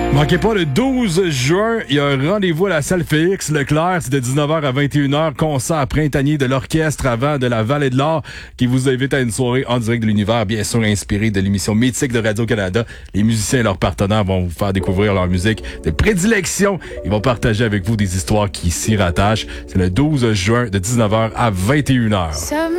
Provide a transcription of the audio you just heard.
Manquez pas le 12 juin, il y a un rendez-vous à la salle Félix Leclerc, c'est de 19h à 21h, concert printanier de l'orchestre avant de la Vallée de l'Or qui vous invite à une soirée en direct de l'univers, bien sûr inspirée de l'émission mythique de Radio-Canada. Les musiciens et leurs partenaires vont vous faire découvrir leur musique de prédilection. Ils vont partager avec vous des histoires qui s'y rattachent. C'est le 12 juin de 19h à 21h.